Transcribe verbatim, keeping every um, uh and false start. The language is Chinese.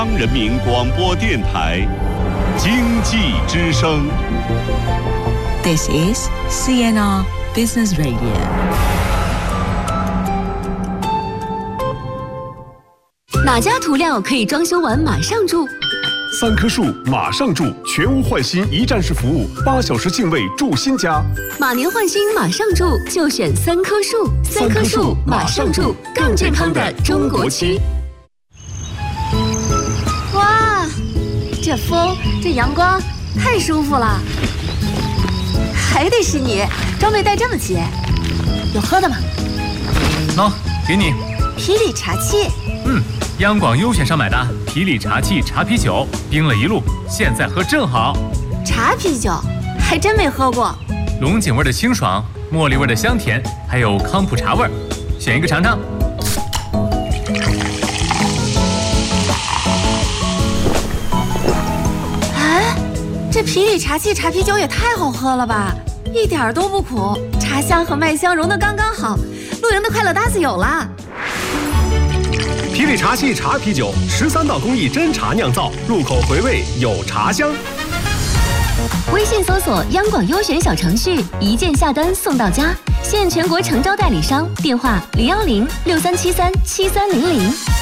人民广播电台经济之声。 This is C N R Business Radio。 哪家涂料可以装修完马上住？ 三棵树马上住，全屋换新一站式服务，八小时净位住新家。 马年换新马上住，就选三棵树。三棵树马上住，更健康的中国区。哇，这风，这阳光，太舒服了。还得是你，装备带这么齐。有喝的吗？ 喏、哦，给你。 啤酒茶气。 嗯。 央广优选上买的啤礼茶气茶啤酒，冰了一路，现在喝正好。 茶啤酒还真没喝过。 龙井味的清爽，茉莉味的香甜，还有康普茶味，选一个尝尝。 哎，这啤礼茶气茶啤酒也太好喝了吧，一点都不苦，茶香和麦香融得刚刚好，露营的快乐搭子有了。 啤礼茶气茶啤酒，十三道工艺真茶酿造，入口回味有茶香。 微信搜索“央广优选”小程序，一键下单送到家。现全国诚招代理商，电话零幺零六三七三七三零零。